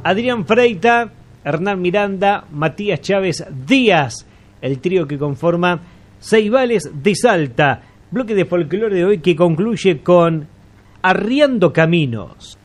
Adrián Freita, Hernán Miranda, Matías Chávez Díaz, el trío que conforma Ceibales de Salta. Bloque de folclore de hoy que concluye con Arriando Caminos.